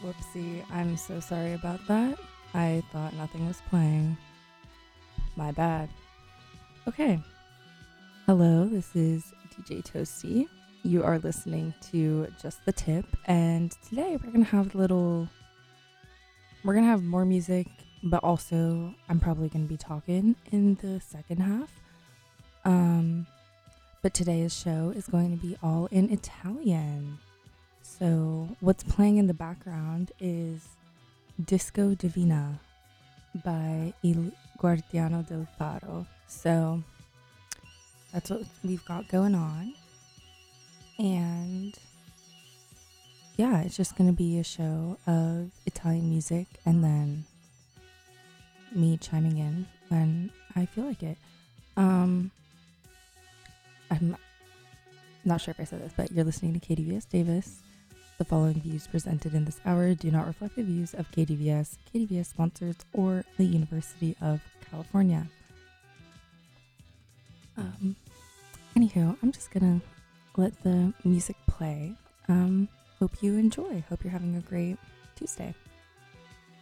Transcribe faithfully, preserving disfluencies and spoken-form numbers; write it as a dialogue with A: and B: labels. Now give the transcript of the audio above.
A: Whoopsie, I'm so sorry about that. I thought nothing was playing. My bad. Okay. Hello, this is D J Toasty. You are listening to Just the Tip, and today we're going to have a little. We're going to have more music, but also I'm probably going to be talking in the second half. Um, but today's show is going to be all in Italian. So, what's playing in the background is Disco Divina by Il Guardiano del Faro. So, that's what we've got going on. And yeah, it's just going to be a show of Italian music and then me chiming in when I feel like it. Um, I'm not sure if I said this, but you're listening to K D V S Davis. The following views presented in this hour do not reflect the views of K D V S, K D V S sponsors, or the University of California. Um, anywho, I'm just gonna let the music play. Um, hope you enjoy. Hope you're having a great Tuesday.